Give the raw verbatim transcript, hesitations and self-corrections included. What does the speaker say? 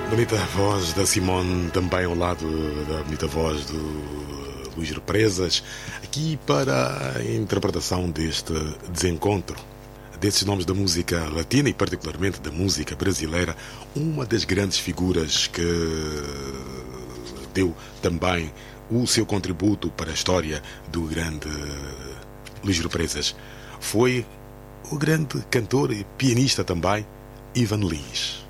Bonita voz da Simone, também ao lado da bonita voz do Luís Represas, aqui para a interpretação deste desencontro desses nomes da música latina e particularmente da música brasileira, uma das grandes figuras que deu também o seu contributo para a história do grande Luís Represas foi o grande cantor e pianista também, Ivan Lins.